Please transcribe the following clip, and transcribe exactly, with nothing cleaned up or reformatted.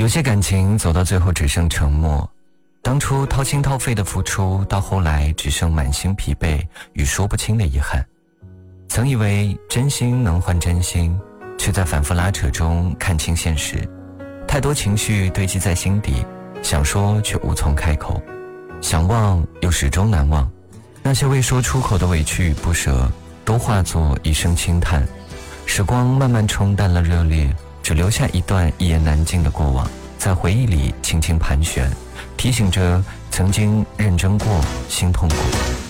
有些感情走到最后只剩沉默，当初掏心掏肺的付出，到后来只剩满心疲惫与说不清的遗憾。曾以为真心能换真心，却在反复拉扯中看清现实。太多情绪堆积在心底，想说却无从开口，想忘又始终难忘。那些未说出口的委屈与不舍，都化作一声轻叹。时光慢慢冲淡了热烈，只留下一段一言难尽的过往，在回忆里轻轻盘旋，提醒着曾经认真过，心痛过。